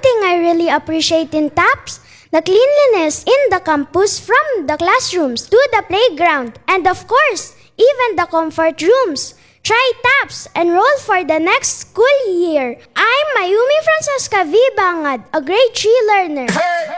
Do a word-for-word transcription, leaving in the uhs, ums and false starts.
thing I really appreciate in TAPS, the cleanliness in the campus from the classrooms to the playground, and of course, even the comfort rooms. Try TAPS, enroll for the next school year. I'm Mayumi Francesca V. Bangad, a grade three learner.